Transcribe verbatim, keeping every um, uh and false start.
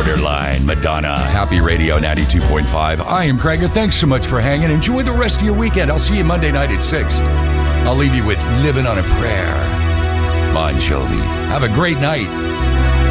Borderline, Madonna, Happy Radio ninety-two point five. I am Craig. Thanks so much for hanging. Enjoy the rest of your weekend. I'll see you Monday night at six. I'll leave you with Living on a Prayer. Bon Jovi. Have a great night.